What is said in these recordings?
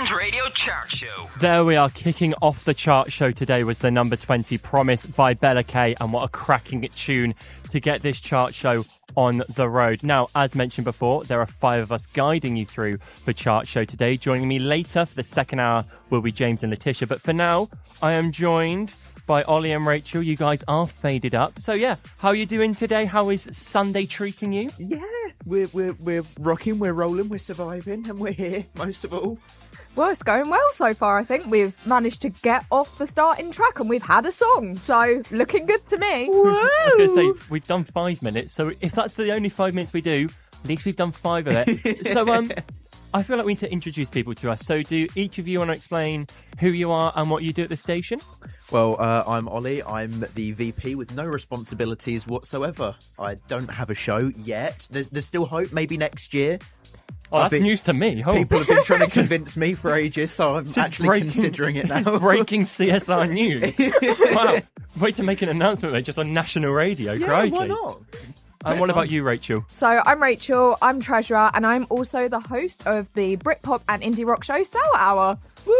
Student Radio Chart Show. There we are, kicking off the chart show today was the number 20, Promise by Bella K, and what a cracking tune to get this chart show on the road. Now, as mentioned before, there are 5 of us guiding you through the chart show today. Joining me later for the second hour will be James and Letitia, but for now, I am joined by Ollie and Rachel. You guys are faded up. So yeah, how are you doing today? How is Sunday treating you? Yeah, we're rocking, we're rolling, we're surviving, and we're here, most of all. Well, it's going well so far. I think we've managed to get off the starting track and we've had a song, so looking good to me. I was going to say, we've done 5 minutes, so if that's the only 5 minutes we do, at least we've done 5 of it. So I feel like we need to introduce people to us. So do each of you want to explain who you are and what you do at the station? Well, I'm Ollie. I'm the VP with no responsibilities whatsoever. I don't have a show yet. There's still hope, maybe next year. Oh, that's news to me. Oh. People have been trying to convince me for ages, so I'm actually considering it now. This is breaking CSR news. Wow. Way to make an announcement there, just on national radio. Yeah, crikey. why not? And what about you, Rachel? So I'm Rachel, I'm Treasurer, and I'm also the host of the Britpop and Indie Rock show Sour Hour.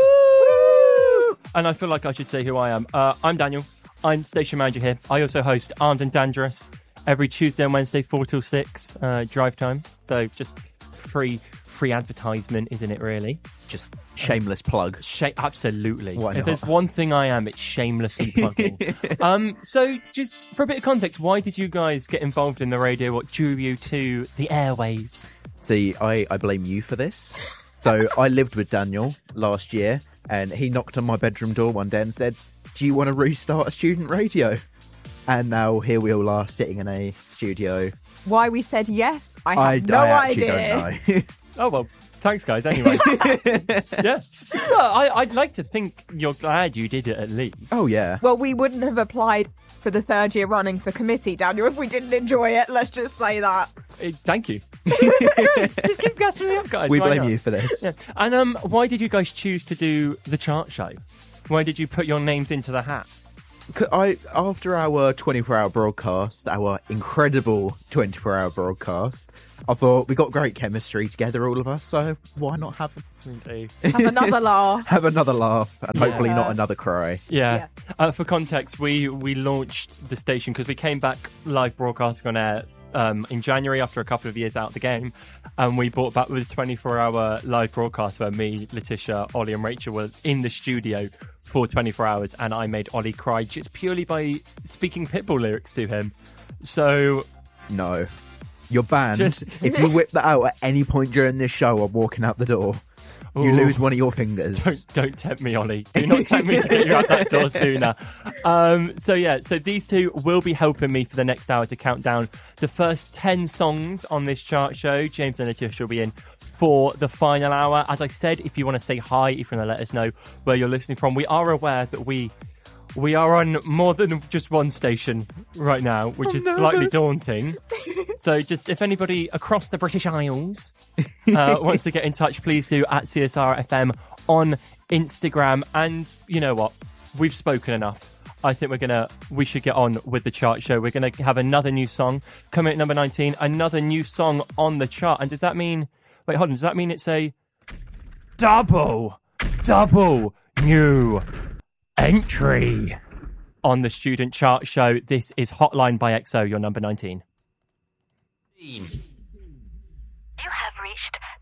Woo! And I feel like I should say who I am. I'm Daniel. I'm station manager here. I also host Armed and Dangerous every Tuesday and Wednesday, 4 till 6, drive time. So just free advertisement, isn't it, really? Just shameless plug. Absolutely. Why if not? there's one thing I am, it's shamelessly plugging. So just for a bit of context, why did you guys get involved in the radio? What drew you to the airwaves? See, I blame you for this. So I lived with Daniel last year, and he knocked on my bedroom door one day and said, "Do you want to restart a student radio?" And now here we all are sitting in a studio. Why we said yes, I have no actually idea. don't know. Oh, well, thanks, guys, anyway. Yeah. Well, I'd like to think you're glad you did it at least. Oh, yeah. Well, we wouldn't have applied for the 3rd year running for committee, Daniel, if we didn't enjoy it. Let's just say that. Thank you. It's great. Just keep gassing me up, guys. We Why blame not? you for this. Yeah. And why did you guys choose to do the chart show? Why did you put your names into the hat? After our 24-hour broadcast, our incredible 24-hour broadcast, I thought we got great chemistry together, all of us, so why not have another laugh? Have another laugh, and hopefully not another cry. Yeah. For context, we launched the station because we came back live broadcasting on air in January after a couple of years out of the game, and we brought back with a 24-hour live broadcast where me, Letitia, Ollie and Rachel were in the studio for 24 hours, and I made Ollie cry just purely by speaking Pitbull lyrics to him. So no, you're banned. If you whip that out at any point during this show, I'm walking out the door. You lose one of your fingers. Don't tempt me, Ollie. Do not tempt me to get you out that door sooner. So these two will be helping me for the next hour to count down the first 10 songs on this chart show. James and Letitia will be in for the final hour. As I said, if you want to say hi, if you want to let us know where you're listening from, we are aware that we are on more than just one station right now, which is slightly daunting. So just if anybody across the British Isles wants to get in touch, please do at CSR FM on Instagram. And you know what? We've spoken enough. I think we should get on with the chart show. We're going to have another new song coming at number 19, another new song on the chart. And does that mean it's a double new entry on the student chart show? This is Hotline by EXO, your number 19. You have reached